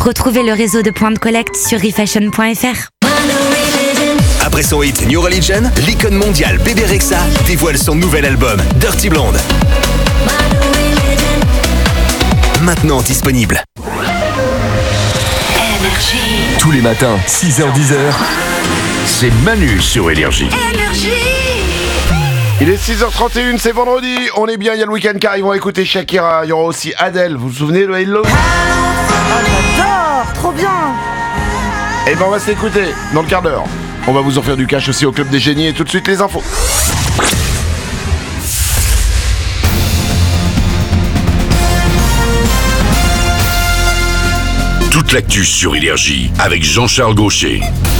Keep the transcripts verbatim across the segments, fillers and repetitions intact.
Retrouvez le réseau de points de collecte sur refashion point f r. Après son hit New Religion, l'icône mondiale Bébé Rexha dévoile son nouvel album Dirty Blonde. Maintenant disponible. Tous les matins, six heures dix, c'est Manu sur Énergie. Il est six heures trente et une, c'est vendredi, on est bien, il y a le week-end qui arrive, on va écouter Shakira, il y aura aussi Adele, vous vous souvenez de Hello? Ah, j'adore, trop bien. Et ben on va s'écouter dans le quart d'heure. On va vous offrir du cash aussi au Club des Génies et tout de suite les infos. Toute l'actu sur Énergie avec Jean-Charles Gaucher.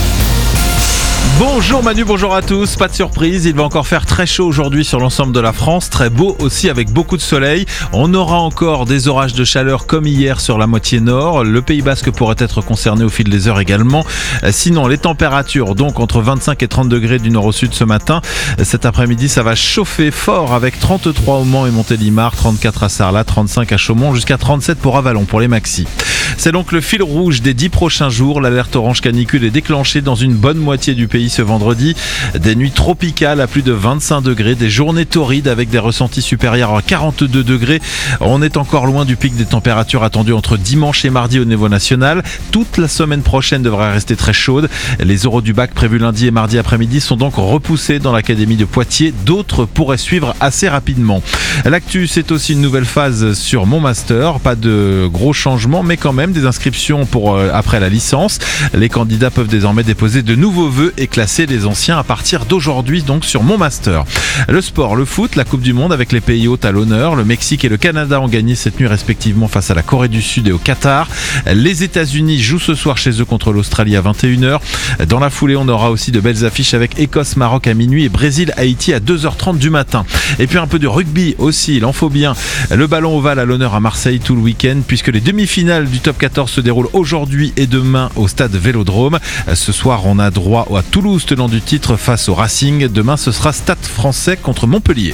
Bonjour Manu, bonjour à tous. Pas de surprise, il va encore faire très chaud aujourd'hui sur l'ensemble de la France. Très beau aussi avec beaucoup de soleil. On aura encore des orages de chaleur comme hier sur la moitié nord. Le Pays Basque pourrait être concerné au fil des heures également. Sinon, les températures donc entre vingt-cinq et trente degrés du nord au sud ce matin. Cet après-midi, ça va chauffer fort avec trente-trois au Mans et Montélimar, trente-quatre à Sarlat, trente-cinq à Chaumont, jusqu'à trente-sept pour Avalon pour les maxis. C'est donc le fil rouge des dix prochains jours. L'alerte orange canicule est déclenchée dans une bonne moitié du pays ce vendredi. Des nuits tropicales à plus de vingt-cinq degrés, des journées torrides avec des ressentis supérieurs à quarante-deux degrés. On est encore loin du pic des températures attendues entre dimanche et mardi au niveau national. Toute la semaine prochaine devrait rester très chaude. Les oraux du bac prévus lundi et mardi après-midi sont donc repoussés dans l'académie de Poitiers. D'autres pourraient suivre assez rapidement. L'actu, c'est aussi une nouvelle phase sur mon master. Pas de gros changements, mais quand même des inscriptions pour euh, après la licence. Les candidats peuvent désormais déposer de nouveaux vœux et classer les anciens à partir d'aujourd'hui, donc sur mon master. Le sport, le foot, la Coupe du Monde avec les pays hôtes à l'honneur. Le Mexique et le Canada ont gagné cette nuit respectivement face à la Corée du Sud et au Qatar. Les États-Unis jouent ce soir chez eux contre l'Australie à vingt et une heures. Dans la foulée, on aura aussi de belles affiches avec Écosse-Maroc à minuit et Brésil-Haïti à deux heures trente du matin. Et puis un peu de rugby aussi, il en faut bien. Le ballon ovale à l'honneur à Marseille tout le week-end puisque les demi-finales du top quatorze se déroulent aujourd'hui et demain au stade Vélodrome. Ce soir, on a droit à Toulouse tenant du titre face au Racing. Demain, ce sera Stade Français contre Montpellier.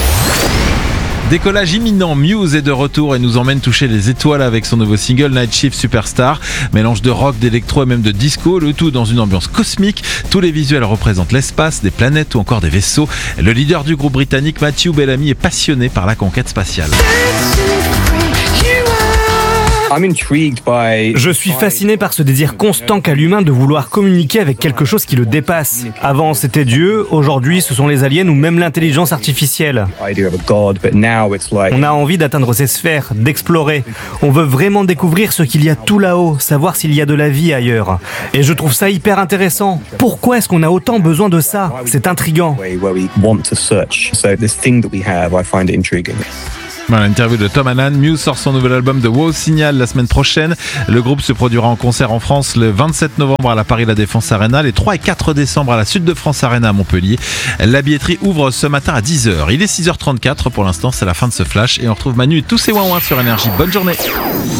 Décollage imminent, Muse est de retour et nous emmène toucher les étoiles avec son nouveau single Night Shift Superstar. Mélange de rock, d'électro et même de disco, le tout dans une ambiance cosmique. Tous les visuels représentent l'espace, des planètes ou encore des vaisseaux. Le leader du groupe britannique Matthew Bellamy est passionné par la conquête spatiale. Je suis fasciné par ce désir constant qu'a l'humain de vouloir communiquer avec quelque chose qui le dépasse. Avant, c'était Dieu, aujourd'hui, ce sont les aliens ou même l'intelligence artificielle. On a envie d'atteindre ces sphères, d'explorer. On veut vraiment découvrir ce qu'il y a tout là-haut, savoir s'il y a de la vie ailleurs. Et je trouve ça hyper intéressant. Pourquoi est-ce qu'on a autant besoin de ça ? C'est intriguant. Voilà, l'interview de Tom Hannan. Muse sort son nouvel album de Wow Signal la semaine prochaine. Le groupe se produira en concert en France le vingt-sept novembre à la Paris La Défense Arena, les trois et quatre décembre à la Sud de France Arena à Montpellier. La billetterie ouvre ce matin à dix heures. Il est six heures trente-quatre pour l'instant, c'est la fin de ce flash et on retrouve Manu et tous ses ouin-ouin sur Énergie. Bonne journée.